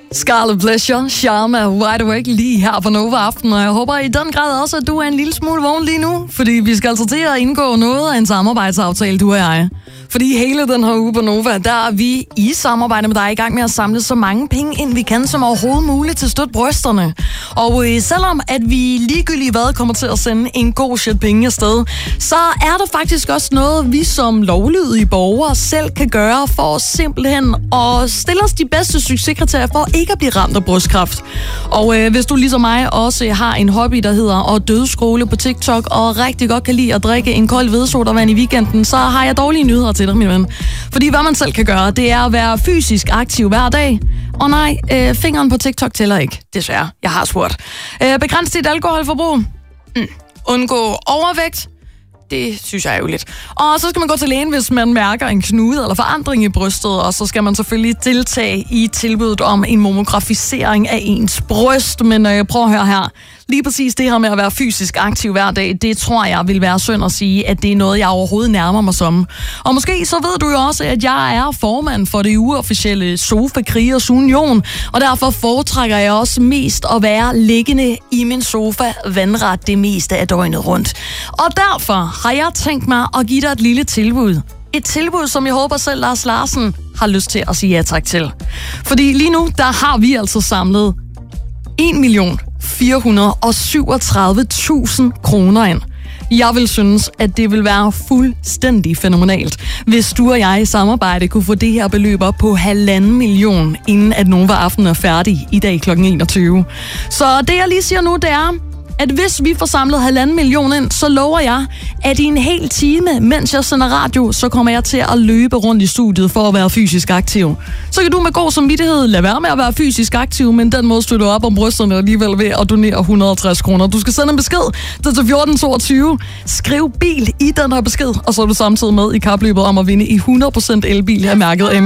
Scarlet Pleasure, Sharma, Wide Awake lige her på Nova Aften, og jeg håber i den grad også, at du er en lille smule vågen lige nu, fordi vi skal altså til at indgå noget af en samarbejdsaftale, du og jeg. Fordi hele den her uge på Nova, der er vi i samarbejde med dig i gang med at samle så mange penge ind, vi kan som overhovedet muligt til at støtte brysterne. Og selvom at vi ligegyldigt hvad kommer til at sende en god shit penge afsted, så er der faktisk også noget, vi som lovlydige borgere selv kan gøre for simpelthen at stille os de bedste succeskriterier for ikke at blive ramt af brystkræft. Og hvis du ligesom mig også har en hobby, der hedder at dødskåle på TikTok og rigtig godt kan lide at drikke en kold hvedesodavand i weekenden, så har jeg dårlige nyheder til dig, min ven. Fordi hvad man selv kan gøre, det er at være fysisk aktiv hver dag. Og nej, fingeren på TikTok tæller ikke, desværre. Jeg har spurgt. Begræns dit alkoholforbrug. Undgå overvægt. Det synes jeg er jo lidt. Og så skal man gå til lægen, hvis man mærker en knude eller forandring i brystet, og så skal man selvfølgelig deltage i tilbuddet om en mammografisering af ens bryst. Men prøv at høre her. Lige præcis det her med at være fysisk aktiv hver dag, det tror jeg vil være synd at sige, at det er noget, jeg overhovedet nærmer mig som. Og måske så ved du jo også, at jeg er formand for det uofficielle Sofa-Krigers Union, og derfor foretrækker jeg også mest at være liggende i min sofa vandret det meste af døgnet rundt. Og derfor har jeg tænkt mig at give dig et lille tilbud. Et tilbud, som jeg håber selv Lars Larsen har lyst til at sige ja tak til. Fordi lige nu, der har vi altså samlet 1.437.000 kroner ind. Jeg vil synes, at det vil være fuldstændig fænomenalt, hvis du og jeg i samarbejde kunne få det her beløb op på 1,5 million, inden at Nova Aften er færdig i dag kl. 21. Så det jeg lige siger nu, det er, at hvis vi får samlet 1,5 million ind, så lover jeg, at i en hel time, mens jeg sender radio, så kommer jeg til at løbe rundt i studiet for at være fysisk aktiv. Så kan du med god samvittighed lade være med at være fysisk aktiv, men den måde støtter op om brysterne alligevel ved at donere 150 kroner. Du skal sende en besked til 1422. Skriv bil i den her besked, og så er du samtidig med i kapløbet om at vinde i 100% elbil af mærket M.